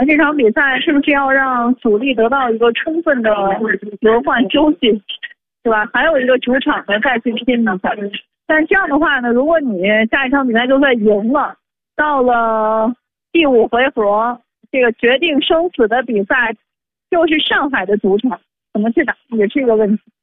这场比赛是不是要让主力得到一个充分的轮换休息，对吧？还有一个主场的再去拼呢。但这样的话呢，如果你下一场比赛就算赢了，到了第5回合，这个决定生死的比赛就是上海的主场，怎么去打也是一个问题。